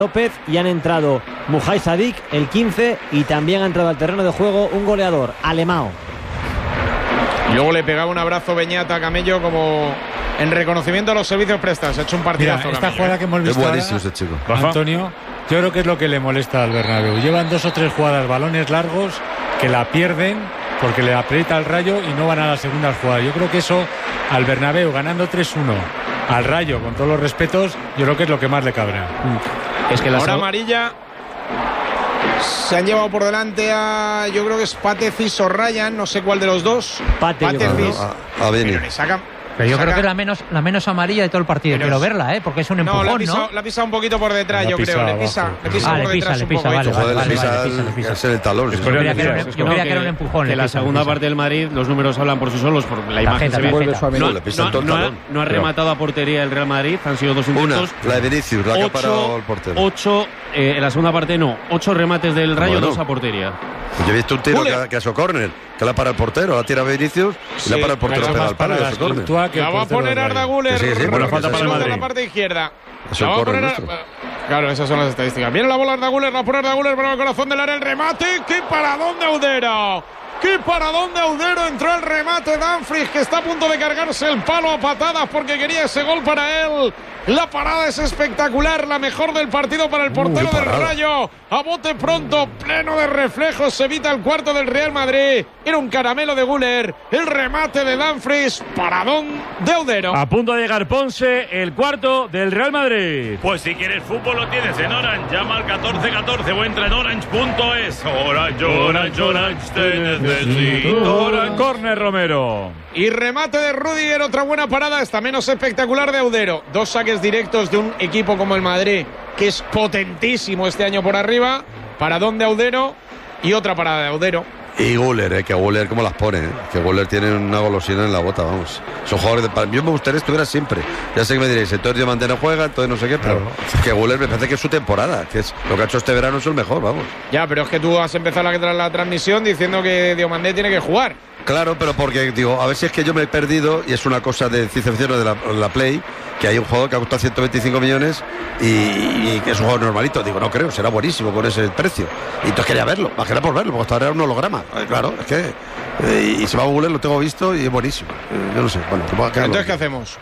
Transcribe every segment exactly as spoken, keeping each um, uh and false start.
López y han entrado Mujay Sadik, el quince, y también ha entrado al terreno de juego un goleador, Alemão. Y luego le pegaba un abrazo Beñat a Camello como en reconocimiento a los servicios prestados. Ha hecho un partidazo. Mira, esta Camello, jugada ¿eh? que hemos visto buenísimo ahora, ese chico. Antonio, yo creo que es lo que le molesta al Bernabéu. Llevan dos o tres jugadas, balones largos, que la pierden porque le aprieta el Rayo y no van a la segunda jugada. Yo creo que eso al Bernabéu, ganando tres uno, al Rayo, con todos los respetos, yo creo que es lo que más le cabrea. Es que la ahora amarilla se han llevado por delante a, yo creo que es Patecis o Ryan, no sé cuál de los dos. Pate, Patecis. A, a Beni. Pero yo creo que es la menos, la menos amarilla de todo el partido. Pero Quiero es... verla, ¿eh? Porque es un empujón, no, la pisa, ¿no? La pisa un poquito por detrás, yo creo. Le pisa, le pisa ah, por le pisa, detrás le un pisa, poco. vale, Joder, vale, le pisa, vale, le pisa, le pisa. el talón. Yo creía que era, yo creía que era un empujón. Que la segunda parte del Madrid, los números hablan por sí solos, por la imagen se ve. No, le pisa no, todo el no, talón. ha, no ha rematado a portería el Real Madrid, han sido dos intentos. Una, la de Vinicius, la que ha parado el portero. Ocho, eh, en la segunda parte no, ocho remates del Rayo, bueno, dos a portería. Pues yo he visto un tiro que, que a su córner, que la para el portero, la tira Vinicius y sí, la para el portero, pega al palo y a su córner. La va a poner Arda Güler. Sí, sí, bueno, falta para el Madrid. La parte izquierda. Eso la va a poner a... Claro, esas son las estadísticas. Viene la bola Arda Güler, la pone Arda Güler para el corazón del área, el remate. ¡Qué paradón de Audero! ¡Qué paradón de Audero! Entró el remate Dumfries, que está a punto de cargarse el palo a patadas porque quería ese gol para él. La parada es espectacular, la mejor del partido para el portero uh, del Rayo. A bote pronto, pleno de reflejos, se evita el cuarto del Real Madrid. Era un caramelo de Güler, el remate de Dumfries, paradón de Audero. A punto de llegar Ponce, el cuarto del Real Madrid. Pues si quieres fútbol lo tienes en Orange, llama al catorce catorce o entra en orange punto es. Orange, Orange, Orange, te necesito. Orange. Corner Romero. Y remate de Rüdiger, otra buena parada, esta menos espectacular de Audero. Dos saques directos de un equipo como el Madrid, que es potentísimo este año por arriba. Paradón de Audero y otra parada de Audero. Y Güler, eh, que Güler cómo las pone, eh? Que Güler tiene una golosina en la bota, vamos. Son jugadores de... Yo me gustaría que estuviera siempre. Ya sé que me diréis, entonces Diomandé no juega, entonces no sé qué, pero claro, que Güler me parece que es su temporada, que es lo que ha hecho este verano es el mejor, vamos. Ya, pero es que tú has empezado la, la transmisión diciendo que Diomandé tiene que jugar. Claro, pero porque digo, a ver si es que yo me he perdido y es una cosa de ciencia ficción de la, de la Play, que hay un jugador que ha costado ciento veinticinco millones y, y que es un jugador normalito. Digo, no creo, será buenísimo con ese precio. Y entonces quería verlo, más que nada por verlo, porque hasta ahora era un holograma. Eh, claro, es que eh, y se va a Google, lo tengo visto y es buenísimo. Eh, yo no sé, bueno, entonces ¿qué hacemos?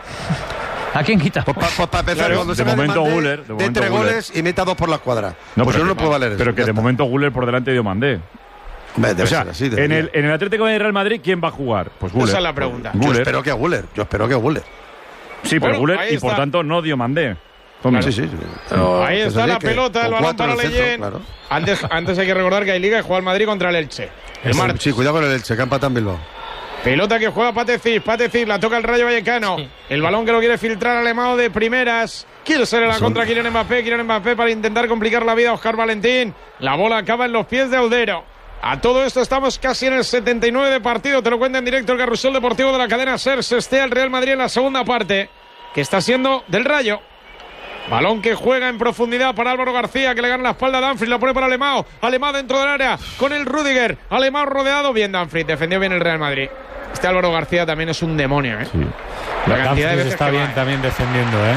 ¿A quién quita? Pues para pa, pa empezar, claro, cuando de se momento me Güler, de, de entre goles y meta dos por la escuadra. No, pues pero yo no que, puedo valer eso. Pero que de momento Güler por delante de Diomandé. Debe o sea, ser así, en, el, en el Atlético de Real Madrid, ¿quién va a jugar? Pues Güler. Esa es la pregunta. Yo espero que a Güler, yo espero que a Güler. Sí, pero bueno, Güler y por tanto no Diomandé. Claro. Sí, sí, sí. Pero ahí está la pelota, el balón para Leyen. Claro. Antes, antes hay que recordar que hay liga y juega el Madrid contra el Elche. El sí, sí, cuidado con el Elche, que empata en Bilbao. Pelota que juega Patecis, Patecis, la toca el Rayo Vallecano. Sí. El balón que lo quiere filtrar Alemão de primeras. Quiere ser en la Son... contra Kylian Mbappé, Kylian Mbappé para intentar complicar la vida a Óscar Valentín. La bola acaba en los pies de Audero. A todo esto estamos casi en el setenta y nueve de partido. Te lo cuenta en directo el Carrusel Deportivo de la cadena SER. Se estea el Real Madrid en la segunda parte, que está siendo del Rayo. Balón que juega en profundidad para Álvaro García, que le gana la espalda a Dumfries, la pone para Alemão. Alemão dentro del área con el Rüdiger. Alemão rodeado, bien Dumfries, defendió bien el Real Madrid. Este Álvaro García también es un demonio, ¿eh? Sí. La, la cantidad de veces está bien va, también defendiendo, ¿eh?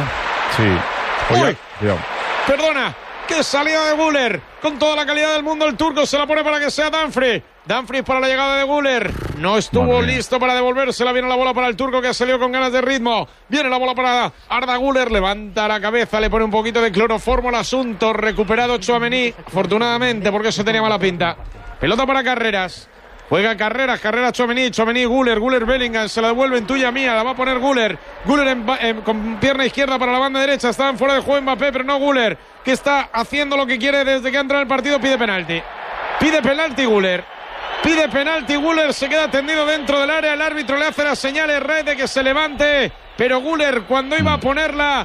Sí. Uy, Cuidado. Perdona. ¡Qué salida de Güler! Con toda la calidad del mundo, el turco se la pone para que sea Dumfries. Dumfries para la llegada de Güler. No estuvo Madre listo para devolvérsela. Viene la bola para el turco, que ha salido con ganas de ritmo. Viene la bola para Arda Güler. Levanta la cabeza, le pone un poquito de cloroformo al asunto. Recuperado Tchouaméni, afortunadamente, porque eso tenía mala pinta. Pelota para Carreras. Juega Carreras, Carreras Tchouaméni, Tchouaméni Güler, Güler Bellingham, se la devuelve en tuya mía, la va a poner Güler. Güler en, en, con pierna izquierda para la banda derecha, estaban fuera de juego Mbappé, pero no Güler, que está haciendo lo que quiere desde que ha entrado en el partido, pide penalti. Pide penalti Güler. Pide penalti Güler, se queda tendido dentro del área, el árbitro le hace la señal a Red de que se levante, pero Güler cuando iba a ponerla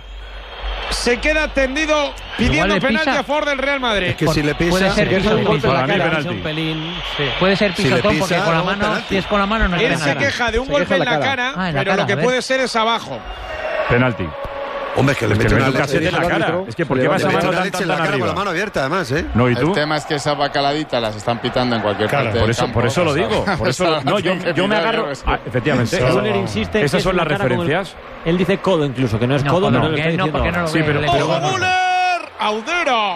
se queda tendido pidiendo penalti a favor del Real Madrid. Es que si le pisa, puede ser piso, un golpe en la cara, cara, un pelín, sí. Puede ser pisotón, si porque pisa, con la no, mano, penalti. si es con la mano no es Él penalti. se queja de un se golpe en la cara, cara. Ah, en la pero cara, lo que a ver. puede ser es abajo. Penalti. Hombre, es que le Es que mete le una mete un leche casete en la cara. Es que ¿por qué vas a mano tan, tan, tan arriba? Con la mano abierta, además, ¿eh? No, ¿y tú? El tema es que esas bacaladitas las están pitando en cualquier claro, parte por del eso, campo. por eso lo digo. Por eso, no, yo, yo me agarro. Ah, efectivamente. Eso, Güler insiste. Esas son las referencias. El, él dice codo incluso, que no es no, codo, no, pero no, no, no, porque no lo sí, ve, pero, le pero, ¡Ojo Güler! Audero.